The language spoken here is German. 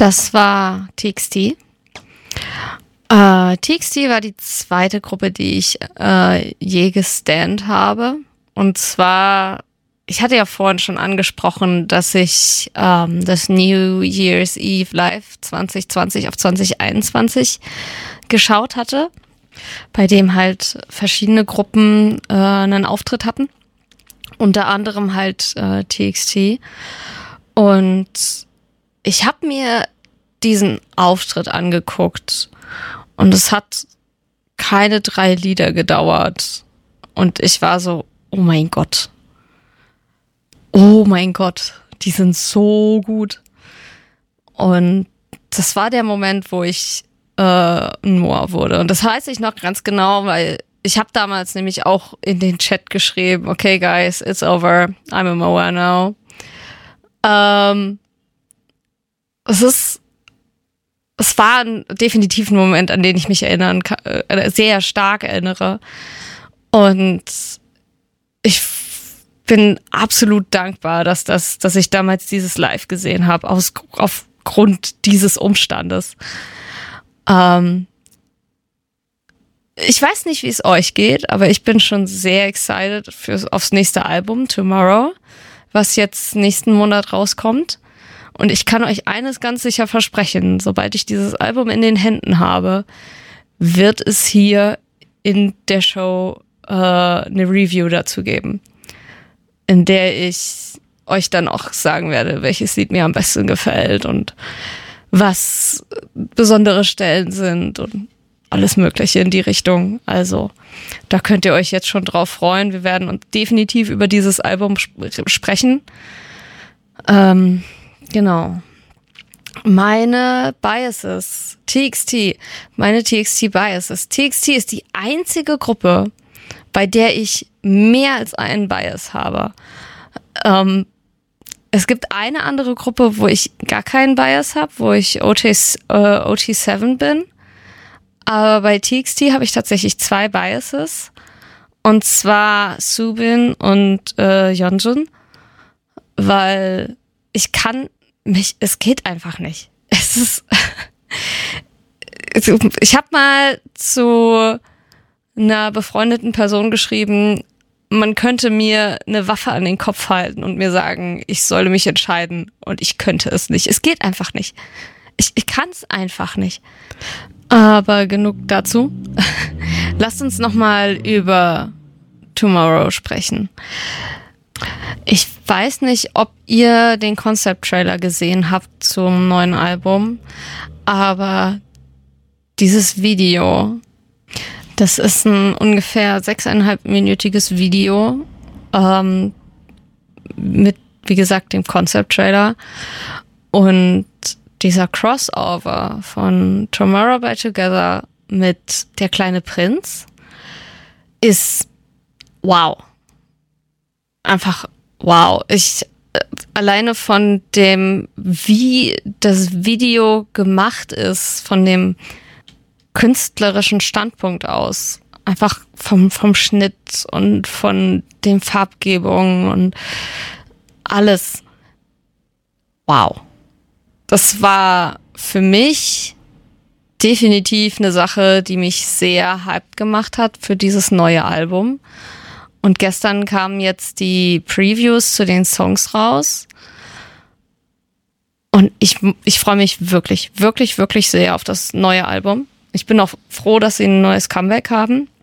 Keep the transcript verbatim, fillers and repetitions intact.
Das war T X T. Äh, T X T war die zweite Gruppe, die ich äh, je gestannt habe. Und zwar, ich hatte ja vorhin schon angesprochen, dass ich ähm, das New Year's Eve Live zwanzig zwanzig auf zwanzig einundzwanzig geschaut hatte, bei dem halt verschiedene Gruppen äh, einen Auftritt hatten. Unter anderem halt äh, T X T. Und ich habe mir diesen Auftritt angeguckt und es hat keine drei Lieder gedauert. Und ich war so, oh mein Gott. Oh mein Gott, die sind so gut. Und das war der Moment, wo ich äh, ein Moa wurde. Und das weiß ich noch ganz genau, weil ich habe damals nämlich auch in den Chat geschrieben, okay guys, it's over, I'm a Moa now. Ähm, es ist, es war ein definitiv ein Moment, an den ich mich erinnern kann, äh, sehr stark erinnere. Und ich bin absolut dankbar, dass das, dass ich damals dieses Live gesehen habe, aus, aufgrund dieses Umstandes. Ähm, ich weiß nicht, wie es euch geht, aber ich bin schon sehr excited fürs, aufs nächste Album, Tomorrow, was jetzt nächsten Monat rauskommt. Und ich kann euch eines ganz sicher versprechen, sobald ich dieses Album in den Händen habe, wird es hier in der Show äh, eine Review dazu geben, in der ich euch dann auch sagen werde, welches Lied mir am besten gefällt und was besondere Stellen sind und alles Mögliche in die Richtung. Also da könnt ihr euch jetzt schon drauf freuen. Wir werden uns definitiv über dieses Album sp- sprechen. Ähm, genau. Meine Biases, T X T, meine T X T Biases. T X T ist die einzige Gruppe, bei der ich mehr als einen Bias habe. Ähm, es gibt eine andere Gruppe, wo ich gar keinen Bias habe, wo ich O T, äh, O T sieben bin. Aber bei T X T habe ich tatsächlich zwei Biases. Und zwar Subin und äh, Yeonjun. Weil ich kann mich, es geht einfach nicht. Es ist, ich habe mal zu einer befreundeten Person geschrieben, man könnte mir eine Waffe an den Kopf halten und mir sagen, ich solle mich entscheiden und ich könnte es nicht. Es geht einfach nicht. Ich, ich kann es einfach nicht. Aber genug dazu. Lasst uns nochmal über Tomorrow sprechen. Ich weiß nicht, ob ihr den Concept-Trailer gesehen habt zum neuen Album, aber dieses Video, das ist ein ungefähr sechseinhalbminütiges Video ähm, mit, wie gesagt, dem Concept-Trailer und dieser Crossover von Tomorrow by Together mit Der kleine Prinz ist wow. Einfach wow. Ich äh, alleine von dem, wie das Video gemacht ist, von dem künstlerischen Standpunkt aus, einfach vom, vom Schnitt und von den Farbgebungen und alles. Wow. Das war für mich definitiv eine Sache, die mich sehr hyped gemacht hat für dieses neue Album. Und gestern kamen jetzt die Previews zu den Songs raus. Und ich, ich freue mich wirklich, wirklich, wirklich sehr auf das neue Album. Ich bin auch froh, dass sie ein neues Comeback haben.